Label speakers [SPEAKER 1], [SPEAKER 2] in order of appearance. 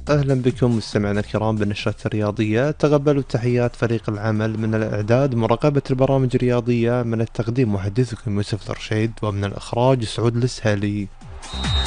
[SPEAKER 1] أهلا بكم مستمعينا الكرام بالنشرة الرياضية. تقبلوا تحيات فريق العمل من الإعداد مراقبة البرامج الرياضية، من التقديم محدثكم يوسف الرشيد، ومن الإخراج سعود السهالي.